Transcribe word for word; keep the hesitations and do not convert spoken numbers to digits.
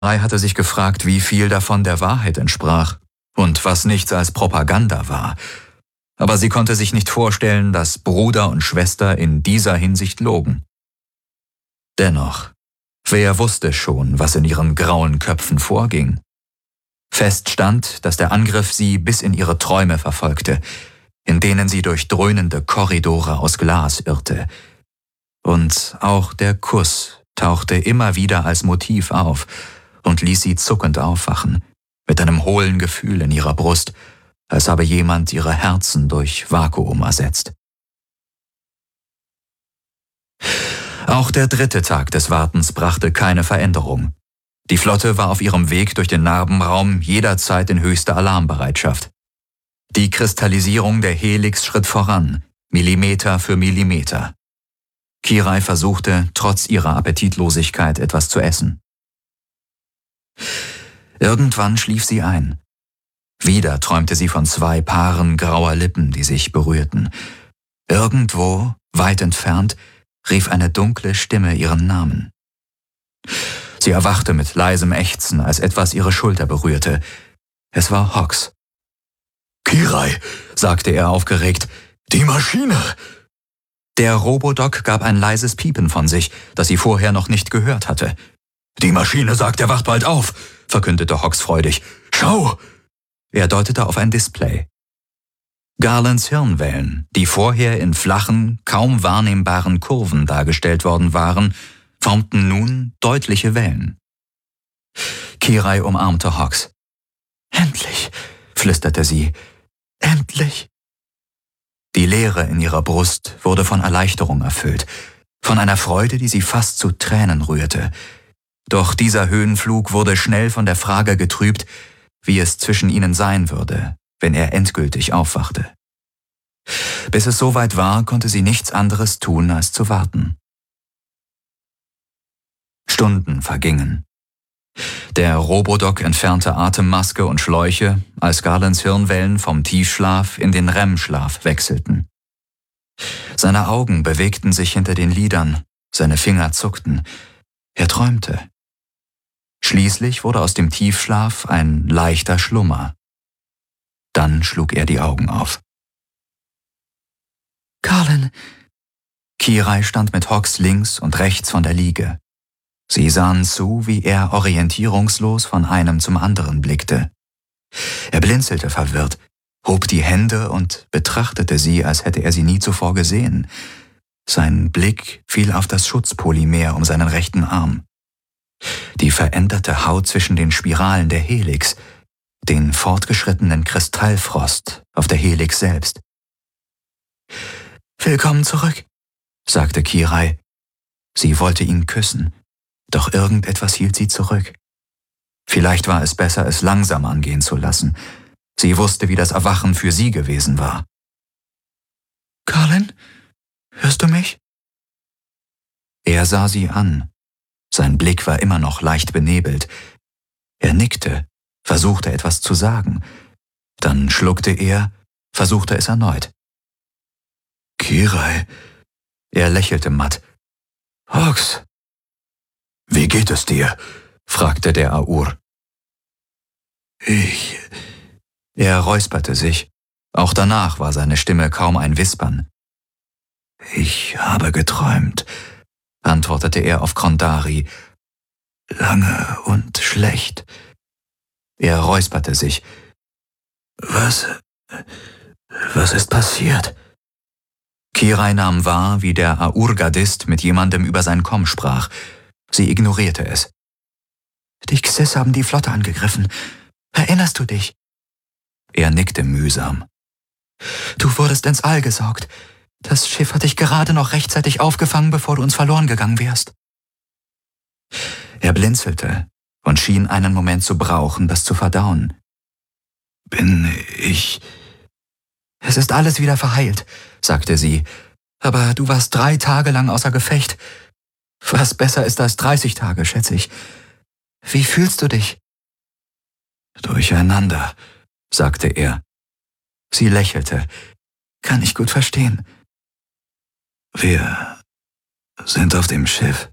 hatte sich gefragt, wie viel davon der Wahrheit entsprach und was nichts als Propaganda war. Aber sie konnte sich nicht vorstellen, dass Bruder und Schwester in dieser Hinsicht logen. Dennoch, wer wusste schon, was in ihren grauen Köpfen vorging? Fest stand, dass der Angriff sie bis in ihre Träume verfolgte, in denen sie durch dröhnende Korridore aus Glas irrte. Und auch der Kuss tauchte immer wieder als Motiv auf und ließ sie zuckend aufwachen, mit einem hohlen Gefühl in ihrer Brust, als habe jemand ihre Herzen durch Vakuum ersetzt. Auch der dritte Tag des Wartens brachte keine Veränderung. Die Flotte war auf ihrem Weg durch den Narbenraum jederzeit in höchster Alarmbereitschaft. Die Kristallisierung der Helix schritt voran, Millimeter für Millimeter. Kirai versuchte, trotz ihrer Appetitlosigkeit etwas zu essen. Irgendwann schlief sie ein. Wieder träumte sie von zwei Paaren grauer Lippen, die sich berührten. Irgendwo, weit entfernt, rief eine dunkle Stimme ihren Namen. Sie erwachte mit leisem Ächzen, als etwas ihre Schulter berührte. Es war Hawks. »Kirai«, sagte er aufgeregt, »die Maschine!« Der Robodoc gab ein leises Piepen von sich, das sie vorher noch nicht gehört hatte. »Die Maschine sagt, er wacht bald auf«, verkündete Hawks freudig. »Schau!« Er deutete auf ein Display. Garlands Hirnwellen, die vorher in flachen, kaum wahrnehmbaren Kurven dargestellt worden waren, formten nun deutliche Wellen. Kirai umarmte Hawks. »Endlich«, flüsterte sie, »endlich!« Die Leere in ihrer Brust wurde von Erleichterung erfüllt, von einer Freude, die sie fast zu Tränen rührte. Doch dieser Höhenflug wurde schnell von der Frage getrübt, wie es zwischen ihnen sein würde, wenn er endgültig aufwachte. Bis es soweit war, konnte sie nichts anderes tun, als zu warten. Stunden vergingen. Der Robodoc entfernte Atemmaske und Schläuche, als Garlands Hirnwellen vom Tiefschlaf in den R E M-Schlaf wechselten. Seine Augen bewegten sich hinter den Lidern, seine Finger zuckten. Er träumte. Schließlich wurde aus dem Tiefschlaf ein leichter Schlummer. Dann schlug er die Augen auf. »Garland!« Kirai stand mit Hawks links und rechts von der Liege. Sie sahen zu, wie er orientierungslos von einem zum anderen blickte. Er blinzelte verwirrt, hob die Hände und betrachtete sie, als hätte er sie nie zuvor gesehen. Sein Blick fiel auf das Schutzpolymer um seinen rechten Arm. Die veränderte Haut zwischen den Spiralen der Helix, den fortgeschrittenen Kristallfrost auf der Helix selbst. »Willkommen zurück«, sagte Kirai. Sie wollte ihn küssen, doch irgendetwas hielt sie zurück. Vielleicht war es besser, es langsam angehen zu lassen. Sie wusste, wie das Erwachen für sie gewesen war. »Garland, hörst du mich?« Er sah sie an. Sein Blick war immer noch leicht benebelt. Er nickte, versuchte etwas zu sagen. Dann schluckte er, versuchte es erneut. »Kirai«, er lächelte matt. »Hawks, wie geht es dir?« fragte der Aur. »Ich...« Er räusperte sich. Auch danach war seine Stimme kaum ein Wispern. »Ich habe geträumt«, antwortete er auf Kondari. »Lange und schlecht.« Er räusperte sich. »Was... was ist passiert?« Kirai nahm wahr, wie der Aur-Gardist mit jemandem über sein Komm sprach. Sie ignorierte es. »Die Xys haben die Flotte angegriffen. Erinnerst du dich?« Er nickte mühsam. »Du wurdest ins All gesaugt. Das Schiff hat dich gerade noch rechtzeitig aufgefangen, bevor du uns verloren gegangen wärst.« Er blinzelte und schien einen Moment zu brauchen, das zu verdauen. »Bin ich...« »Es ist alles wieder verheilt«, sagte sie. »Aber du warst drei Tage lang außer Gefecht. Was besser ist als dreißig Tage, schätze ich. Wie fühlst du dich?« »Durcheinander«, sagte er. Sie lächelte. »Kann ich gut verstehen.« »Wir sind auf dem Schiff«,